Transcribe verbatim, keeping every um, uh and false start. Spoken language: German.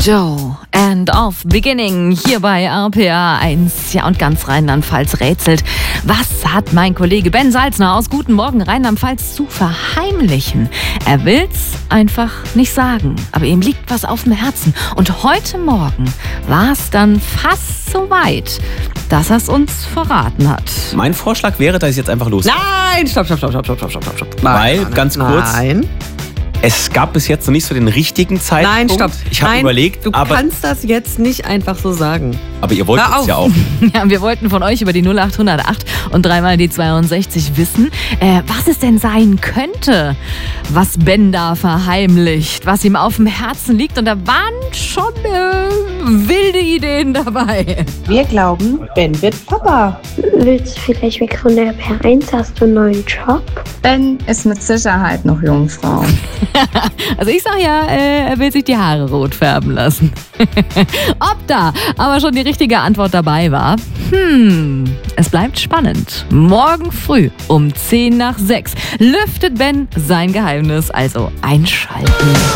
Joe and of Beginning hier bei R P R eins. Ja, und ganz Rheinland-Pfalz rätselt, was hat mein Kollege Ben Salzner aus Guten Morgen Rheinland-Pfalz zu verheimlichen? Er will's einfach nicht sagen, aber ihm liegt was auf dem Herzen. Und heute Morgen war es dann fast so weit, dass er es uns verraten hat. Mein Vorschlag wäre, dass ich jetzt einfach los. Nein, stopp, stopp, stopp, stopp, stopp, stopp, stopp, stopp. Weil, Nein, ganz kurz, Nein. es gab bis jetzt noch nicht so den richtigen Zeitpunkt. Nein, stopp. Ich habe Nein, überlegt, du aber, kannst das jetzt nicht einfach so sagen. aber ihr wollt Hör es auf. ja auch. Ja, wir wollten von euch über die null acht null acht und dreimal die zweiundsechzig wissen, äh, was es denn sein könnte, was Ben da verheimlicht, was ihm auf dem Herzen liegt. Und da waren schon äh, wilde Ideen dabei. Wir glauben, Ben wird Papa. Willst du vielleicht weg von der P eins? Hast du einen neuen Job? Ben ist mit Sicherheit noch Jungfrau. Also ich sag ja, äh, er will sich die Haare rot färben lassen. Ob da aber schon die richtige Antwort dabei war? Hm, es bleibt spannend. Morgen früh um zehn nach sechs lüftet Ben sein Geheimnis, also einschalten.